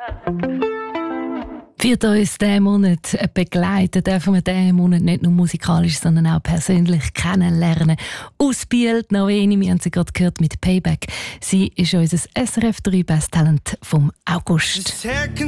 Wird uns diesen Monat begleiten, dürfen wir diesen Monat nicht nur musikalisch, sondern auch persönlich kennenlernen. Aus Biel, Noemi, wir haben sie gerade gehört mit Payback. Sie ist unser SRF 3 Best Talent vom August.